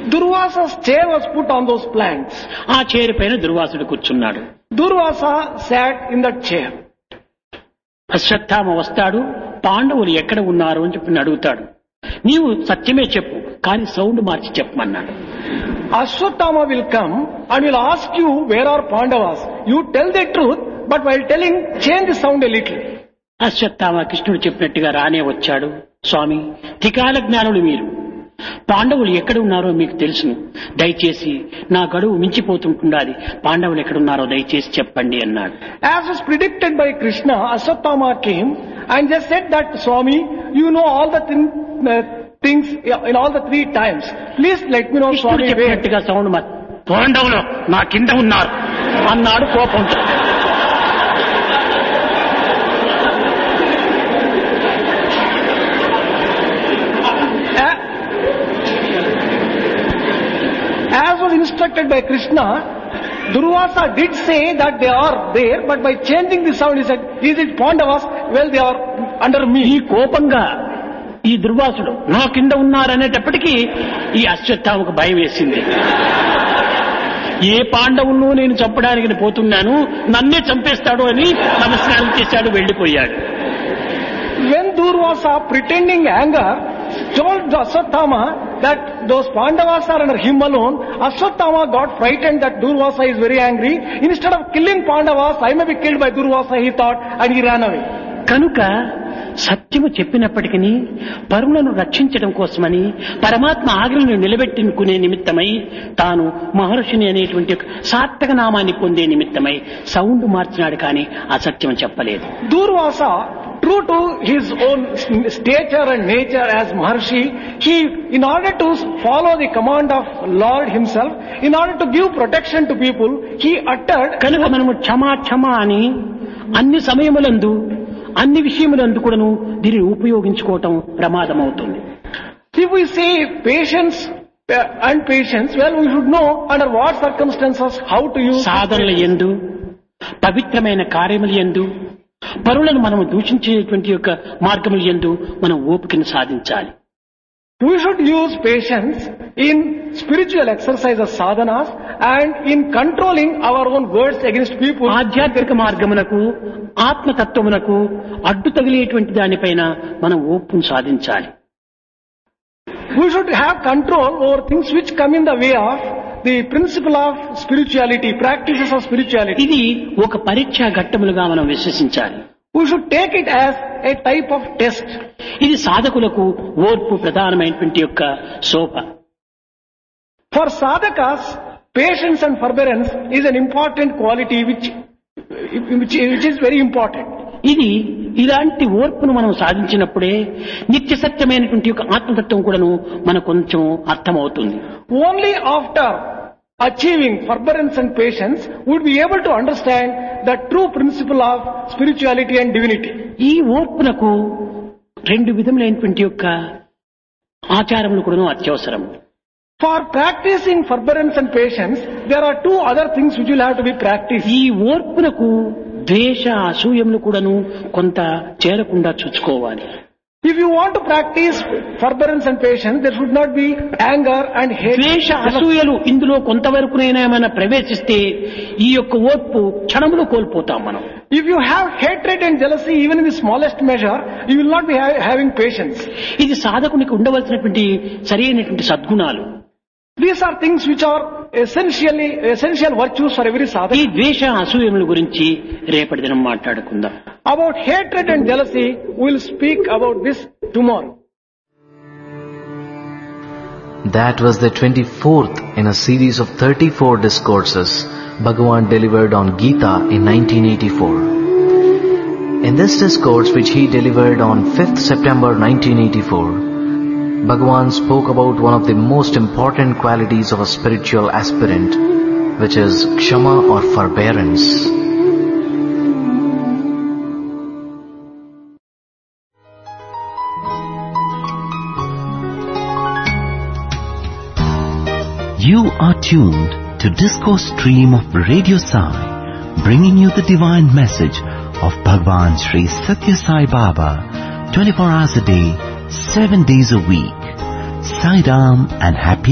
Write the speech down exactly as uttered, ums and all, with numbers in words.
Durvasa's chair was put on those planks. ఆ chair పైన దుర్వాసుడు కూర్చున్నాడు. Durvasa sat in that chair. Ashwatthama వస్తాడు, పాండవులు ఎక్కడ ఉన్నారు అని చెప్పి అడుగుతాడు. నీవు సత్యమే చెప్పు, కానీ సౌండ్ మార్చి చెప్పమన్నాడు. Ashwatthama will come and will ask you where are Pandavas. You tell the truth, but while telling, change the sound a little. Ashwatthama కృష్ణుడు చెప్పినట్టుగా రానే వచ్చాడు. స్వామి, త్రికాల జ్ఞానులు మీరు, పాండవులు ఎక్కడ ఉన్నారో మీకు తెలుసును, దయచేసి నా గడువు మించిపోతుంటుండాలి, పాండవులు ఎక్కడున్నారో దయచేసి చెప్పండి అన్నాడు. As was predicted by Krishna, Ashwatthama came and just said that, Swami, you know all the thing, uh, things in all the three times. Please let me know, కృష్ణుడు Swami, where. చెప్పినట్టుగా సౌండ్ మరి పాండవులు నా కింద ఉన్నారు అన్నాడు కోపంతో. As was instructed by Krishna, Durvasa did say that they are there, but by changing the sound, he said, is it Pandavas? Well, they are under ఈ me. కోపంగా ఈ దుర్వాసుడు నా కింద ఉన్నారనేటప్పటికీ ఈ అశ్వత్థామకు భయం వేసింది. ఏ పాండవులను నేను చంపడానికి పోతున్నాను, నన్నే చంపేస్తాడు అని నమస్కారం చేశాడు, వెళ్లిపోయాడు. When Durvasa, pretending anger, told Ashwatthama that those Pandavas are under him alone, Ashwatthama got frightened that Durvasa is very angry. Instead of killing Pandavas, I may be killed by Durvasa, he thought, and he ran away. కనుక సత్యము చెప్పినప్పటికీ పరులను రక్షించడం కోసమని, పరమాత్మ ఆజ్ఞలను నిలబెట్టుకునే నిమిత్తమై, తాను మహర్షిని అనేటువంటి ఒక సార్థక నామాన్ని పొందే నిమిత్తమై సౌండ్ మార్చినాడు, కానీ అసత్యం చెప్పలేదు. Durvasa, true to his own stature and nature as Maharshi, he, in order to follow the command of Lord himself, in order to give protection to people, he uttered. కనుక మనము క్షమా క్షమా అని అన్ని సమయములందు అన్ని విషయములందు కూడాను దీనిని ఉపయోగించుకోవటం ప్రమాదం అవుతుంది. If we say patience uh, and patience, well, we should know under what circumstances how to use. సాధనల యందు, పవిత్రమైన కార్యముల యందు, పరులను మనము దూషించేటువంటి యొక్క మార్గముల యందు మనం ఓపికను సాధించాలి. We should use patience in spiritual exercises, sadhanas, and in controlling our own words against people. ఆధ్యాత్మిక మార్గమునకు, ఆత్మతత్వమునకు అడ్డు తగిలేటువంటి దానిపైన మనం ఓపును సాధించాలి. We should have control over things which come in the way of the principle of spirituality, practices of spirituality. ఇది ఒక పరీక్షా ఘట్టములుగా మనం విశ్వసించాలి. We should take it as a type of test. ఇది సాధకులకు ఓర్పు ప్రధానమైనటువంటి యొక్క శోభ. For sadhakas, patience and forbearance is an important quality which, which, which is very important. ఇది ఇలాంటి ఓర్పును మనం సాధించినప్పుడే నిత్య సత్యమైనటువంటి యొక్క ఆత్మతత్వం కూడాను మనకు కొంచెం అర్థమవుతుంది. Only after achieving forbearance and patience would be able to understand the true principle of spirituality and divinity. ఈ ఓర్పునకు రెండు విధములైనటువంటి యొక్క ఆచారములు కూడాను అత్యవసరం. For practicing forbearance and patience, there are two other things which will have to be practiced. ఈ ఓర్పునకు ద్వేష అసూయములు కూడాను కొంత చేరకుండా చూసుకోవాలి. If you want to practice forbearance and patience, there should not be anger and hate. ద్వేష అసూయలు ఇందులో కొంతవరకునైనా మనం ప్రవేశిస్తే ఈ యొక్క ఓర్పు క్షణములో కోల్పోతాం మనం. If you have hatred and jealousy even in the smallest measure, you will not be ha- having patience. ఇది సాధకునికి ఉండవలసినటువంటి సరైనటువంటి సద్గుణాలు. These are things which are essentially essential virtues for every ఈ sadhaka. ద్వేష అసూయముల గురించి రేపటి దినం మాట్లాడుకుందాం. About hatred and jealousy, we will speak about this tomorrow. That was the twenty-fourth in a series of thirty-four discourses Bhagavan delivered on Gita in nineteen eighty-four. In this discourse, which he delivered on fifth September nineteen eighty-four, Bhagavan spoke about one of the most important qualities of a spiritual aspirant, which is Kshama or forbearance. You are tuned to Discourse Stream of Radio Sai, bringing you the divine message of Bhagwan Sri Satya Sai Baba, twenty-four hours a day, seven days a week. Sai Ram and happy